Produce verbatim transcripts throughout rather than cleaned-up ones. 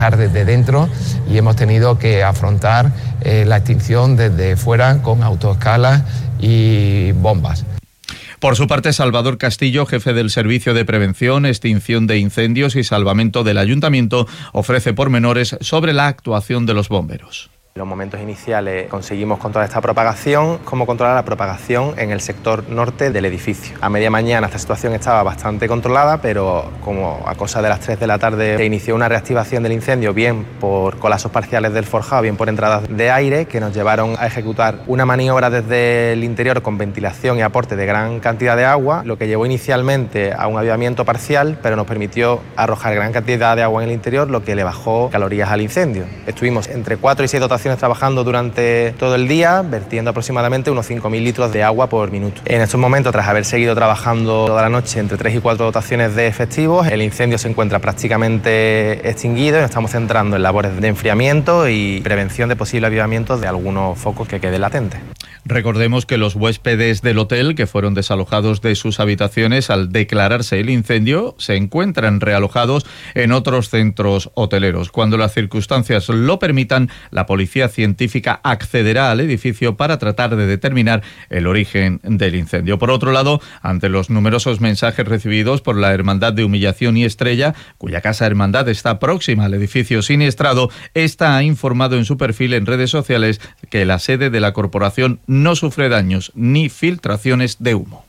desde dentro y hemos tenido que afrontar eh, la extinción desde fuera con autoescalas y bombas. Por su parte, Salvador Castillo, jefe del Servicio de Prevención, Extinción de Incendios y Salvamento del Ayuntamiento, ofrece pormenores sobre la actuación de los bomberos. En los momentos iniciales conseguimos controlar esta propagación, cómo controlar la propagación en el sector norte del edificio. A media mañana esta situación estaba bastante controlada, pero como a cosa de las tres de la tarde se inició una reactivación del incendio, bien por colapsos parciales del forjado, bien por entradas de aire, que nos llevaron a ejecutar una maniobra desde el interior con ventilación y aporte de gran cantidad de agua, lo que llevó inicialmente a un avivamiento parcial, pero nos permitió arrojar gran cantidad de agua en el interior, lo que le bajó calorías al incendio. Estuvimos entre cuatro y seis dotaciones trabajando durante todo el día, vertiendo aproximadamente unos cinco mil litros de agua por minuto. En estos momentos, tras haber seguido trabajando toda la noche entre tres y cuatro dotaciones de efectivos, el incendio se encuentra prácticamente extinguido y nos estamos centrando en labores de enfriamiento y prevención de posibles avivamientos de algunos focos que queden latentes. Recordemos que los huéspedes del hotel que fueron desalojados de sus habitaciones al declararse el incendio se encuentran realojados en otros centros hoteleros. Cuando las circunstancias lo permitan, la policía científica accederá al edificio para tratar de determinar el origen del incendio. Por otro lado, ante los numerosos mensajes recibidos por la Hermandad de Humillación y Estrella, cuya casa hermandad está próxima al edificio siniestrado, esta ha informado en su perfil en redes sociales que la sede de la corporación no sufre daños ni filtraciones de humo.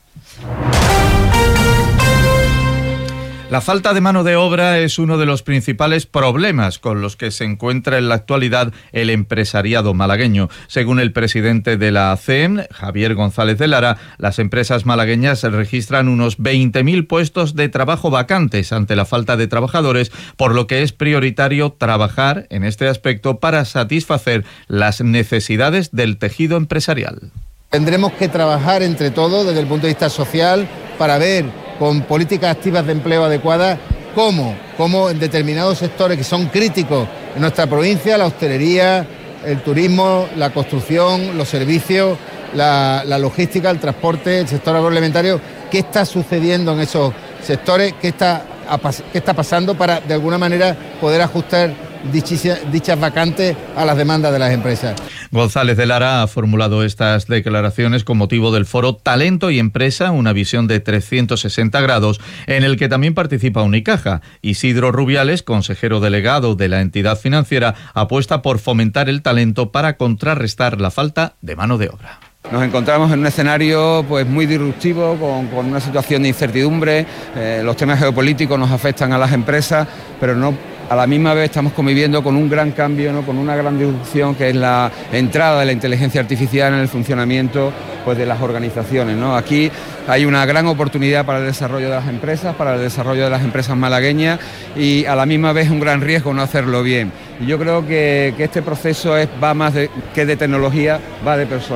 La falta de mano de obra es uno de los principales problemas con los que se encuentra en la actualidad el empresariado malagueño. Según el presidente de la A C E M, Javier González de Lara, las empresas malagueñas registran unos veinte mil puestos de trabajo vacantes ante la falta de trabajadores, por lo que es prioritario trabajar en este aspecto para satisfacer las necesidades del tejido empresarial. Tendremos que trabajar entre todos desde el punto de vista social para ver con políticas activas de empleo adecuadas cómo, cómo en determinados sectores que son críticos en nuestra provincia, la hostelería, el turismo, la construcción, los servicios, la, la logística, el transporte, el sector agroalimentario, qué está sucediendo en esos sectores, qué está, qué está pasando para de alguna manera poder ajustar Dichas, dichas vacantes a las demandas de las empresas. González de Lara ha formulado estas declaraciones con motivo del foro Talento y Empresa, una visión de trescientos sesenta grados, en el que también participa Unicaja. Isidro Rubiales, consejero delegado de la entidad financiera, apuesta por fomentar el talento para contrarrestar la falta de mano de obra. Nos encontramos en un escenario pues muy disruptivo, con, con una situación de incertidumbre. Eh, los temas geopolíticos nos afectan a las empresas, pero no a la misma vez estamos conviviendo con un gran cambio, ¿no? Con una gran disrupción que es la entrada de la inteligencia artificial en el funcionamiento pues, de las organizaciones, ¿no? Aquí hay una gran oportunidad para el desarrollo de las empresas, para el desarrollo de las empresas malagueñas y a la misma vez un gran riesgo no hacerlo bien. Y yo creo que, que este proceso es, va más de, que de tecnología, va de personas.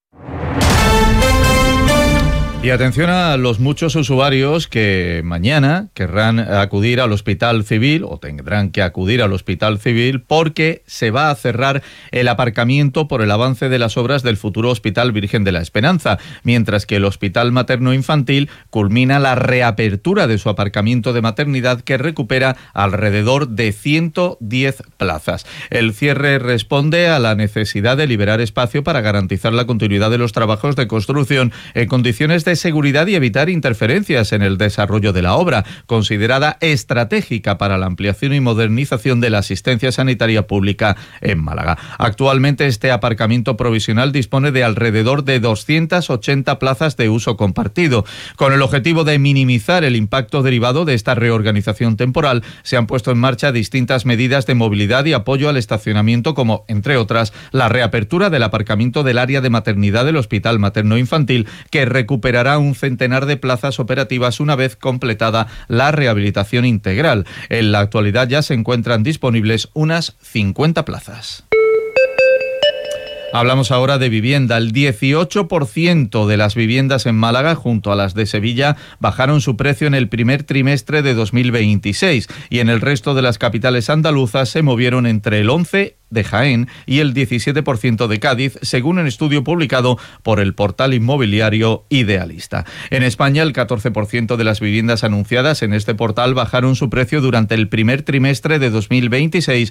Y atención a los muchos usuarios que mañana querrán acudir al Hospital Civil o tendrán que acudir al Hospital Civil porque se va a cerrar el aparcamiento por el avance de las obras del futuro Hospital Virgen de la Esperanza, mientras que el Hospital Materno Infantil culmina la reapertura de su aparcamiento de maternidad que recupera alrededor de ciento diez plazas. El cierre responde a la necesidad de liberar espacio para garantizar la continuidad de los trabajos de construcción en condiciones de seguridad y evitar interferencias en el desarrollo de la obra, considerada estratégica para la ampliación y modernización de la asistencia sanitaria pública en Málaga. Actualmente este aparcamiento provisional dispone de alrededor de doscientas ochenta plazas de uso compartido. Con el objetivo de minimizar el impacto derivado de esta reorganización temporal, se han puesto en marcha distintas medidas de movilidad y apoyo al estacionamiento, como, entre otras, la reapertura del aparcamiento del área de maternidad del Hospital Materno Infantil, que recuperará un centenar de plazas operativas una vez completada la rehabilitación integral. En la actualidad ya se encuentran disponibles unas cincuenta plazas. Hablamos ahora de vivienda. El dieciocho por ciento de las viviendas en Málaga, junto a las de Sevilla, bajaron su precio en el primer trimestre de dos mil veintiséis y en el resto de las capitales andaluzas se movieron entre el once por ciento de Jaén y el diecisiete por ciento de Cádiz, según un estudio publicado por el portal inmobiliario Idealista. En España, el catorce por ciento de las viviendas anunciadas en este portal bajaron su precio durante el primer trimestre de dos mil veintiséis